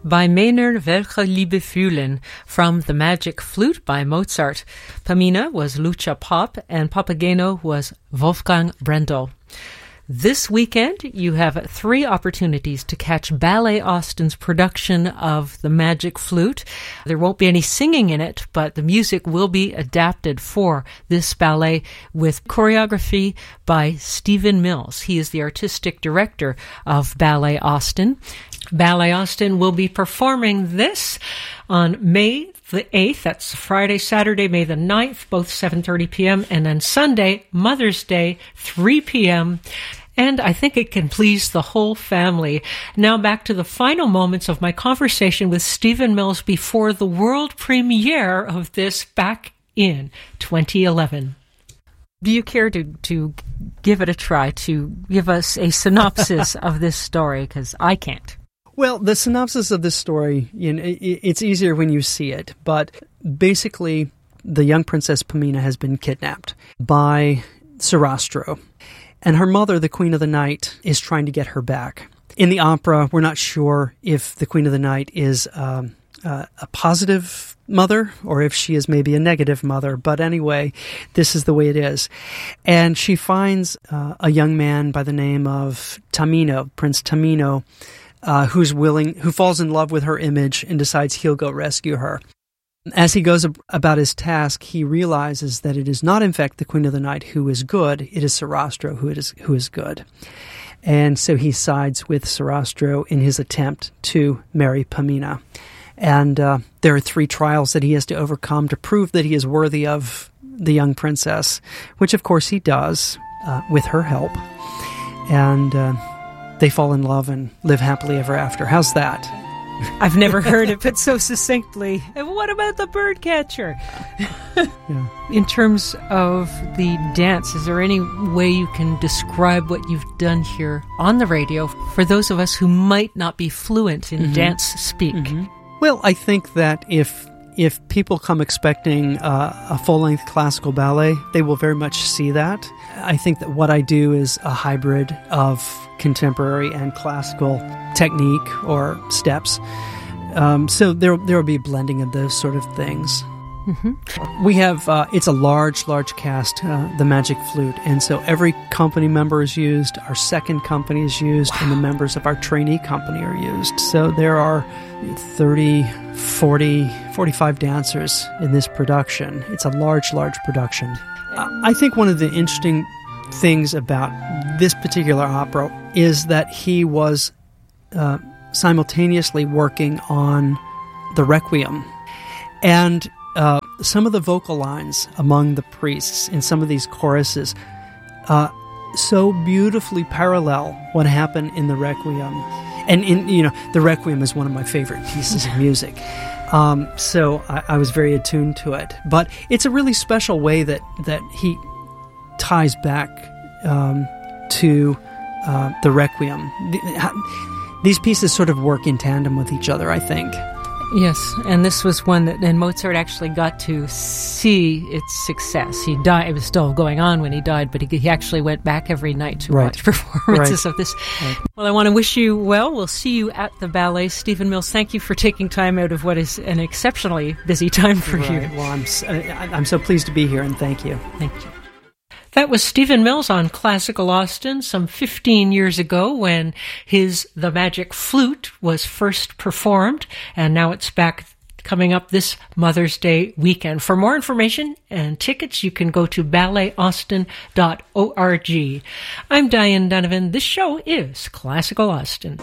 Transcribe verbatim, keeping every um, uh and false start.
by Meiner Welche Liebe fühlen from The Magic Flute by Mozart. Pamina was Lucia Popp and Papageno was Wolfgang Brendel. This weekend, you have three opportunities to catch Ballet Austin's production of The Magic Flute. There won't be any singing in it, but the music will be adapted for this ballet with choreography by Stephen Mills. He is the artistic director of Ballet Austin. Ballet Austin will be performing this on May the eighth, that's Friday, Saturday, May the ninth, both seven thirty p.m., and then Sunday, Mother's Day, three p.m., and I think it can please the whole family. Now back to the final moments of my conversation with Stephen Mills before the world premiere of this back in twenty eleven. Do you care to, to give it a try, to give us a synopsis of this story? Because I can't. Well, the synopsis of this story, you know, it's easier when you see it, but basically the young Princess Pamina has been kidnapped by Sarastro, and her mother, the Queen of the Night, is trying to get her back. In the opera, we're not sure if the Queen of the Night is um, uh, a positive mother or if she is maybe a negative mother, but anyway, this is the way it is. And she finds uh, a young man by the name of Tamino, Prince Tamino, Uh, who's willing, who falls in love with her image and decides he'll go rescue her. As he goes ab- about his task, he realizes that it is not, in fact, the Queen of the Night who is good. It is Sarastro who is who is good, and so he sides with Sarastro in his attempt to marry Pamina. And uh, there are three trials that he has to overcome to prove that he is worthy of the young princess, which, of course, he does uh, with her help. And Uh, They fall in love and live happily ever after. How's that? I've never heard it put so succinctly. And what about the bird catcher? Yeah. In terms of the dance, is there any way you can describe what you've done here on the radio for those of us who might not be fluent in mm-hmm. dance speak? Mm-hmm. Well, I think that if if people come expecting uh, a full-length classical ballet, they will very much see that. I think that what I do is a hybrid of contemporary and classical technique or steps. Um, so there there will be a blending of those sort of things. Mm-hmm. We have, uh, it's a large, large cast, uh, the Magic Flute, and so every company member is used, our second company is used, wow. and the members of our trainee company are used. So there are thirty, forty, forty-five dancers in this production. It's a large, large production. I think one of the interesting things about this particular opera is that he was uh, simultaneously working on the Requiem. And uh, some of the vocal lines among the priests in some of these choruses uh, so beautifully parallel what happened in the Requiem. And, in you know, the Requiem is one of my favorite pieces of music. Um, so I, I was very attuned to it. But it's a really special way that, that he ties back um, to uh, the Requiem. These pieces sort of work in tandem with each other, I think. Yes, and this was one that and Mozart actually got to see its success. He died; it was still going on when he died, but he, he actually went back every night to right. watch performances right. of this. Right. Well, I want to wish you well. We'll see you at the ballet. Stephen Mills, thank you for taking time out of what is an exceptionally busy time for right. you. Well, I'm I'm so pleased to be here, and thank you. Thank you. That was Stephen Mills on Classical Austin some fifteen years ago when his The Magic Flute was first performed, and now it's back coming up this Mother's Day weekend. For more information and tickets, you can go to ballet austin dot org. I'm Diane Donovan. This show is Classical Austin.